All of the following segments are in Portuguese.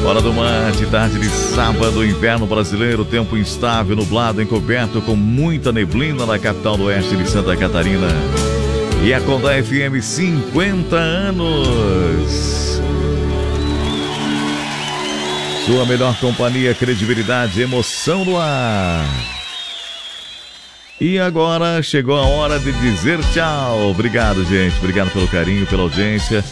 Hora do mate, tarde de sábado, inverno brasileiro, tempo instável, nublado, encoberto, com muita neblina na capital do oeste de Santa Catarina. E a Condá FM, 50 anos. Sua melhor companhia, credibilidade, emoção no ar. E agora chegou a hora de dizer tchau. Obrigado, gente. Obrigado pelo carinho, pela audiência.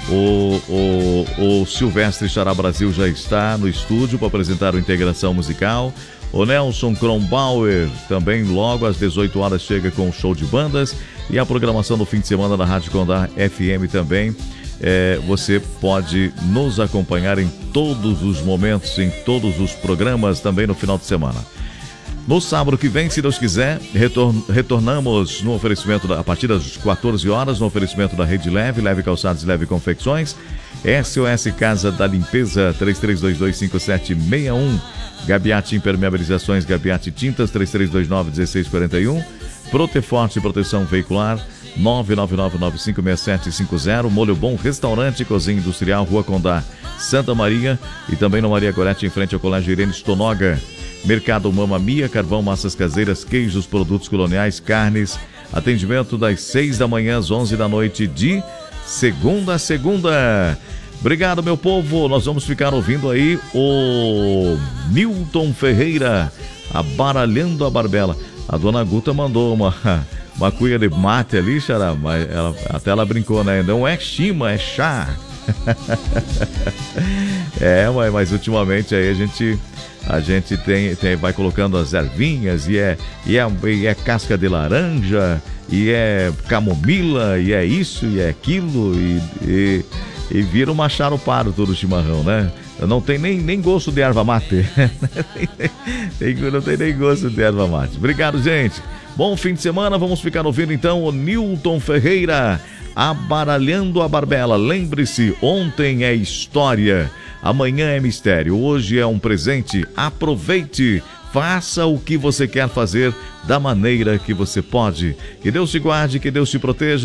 O Silvestre Xará Brasil já está no estúdio para apresentar o Integração Musical. O Nelson Kronbauer também logo às 18 horas chega com o show de bandas. E a programação do fim de semana da Rádio Condá FM também. Você pode nos acompanhar em todos os momentos, em todos os programas, também no final de semana. No sábado que vem, se Deus quiser, retornamos no oferecimento, a partir das 14 horas, no oferecimento da Rede Leve, Leve Calçados e Leve Confecções, SOS Casa da Limpeza, 33225761, Gabiate Impermeabilizações, Gabiate Tintas, 33291641, Proteforte Proteção Veicular, 999956750, Molho Bom Restaurante e Cozinha Industrial, Rua Condá, Santa Maria, e também no Maria Gorete, em frente ao Colégio Irene Stonoga. Mercado Mamma Mia, carvão, massas caseiras, queijos, produtos coloniais, carnes. Atendimento das 6 da manhã às 11 da noite, de segunda a segunda. Obrigado, meu povo. Nós vamos ficar ouvindo aí o Newton Ferreira, Abaralhando a Barbela. A dona Guta mandou uma cuia de mate ali, Xará, mas até ela brincou, né? Não é chima, é chá. Mas ultimamente aí a gente vai colocando as ervinhas e é casca de laranja, e é camomila, e é isso, e é aquilo, e vira um macharupado todo o chimarrão, né? Não tem nem gosto de erva mate. Não tem nem gosto de erva mate. Obrigado, gente. Bom fim de semana. Vamos ficar ouvindo então o Newton Ferreira, Abaralhando a Barbela. Lembre-se, ontem é história, amanhã é mistério, hoje é um presente. Aproveite, faça o que você quer fazer da maneira que você pode. Que Deus te guarde, que Deus te proteja.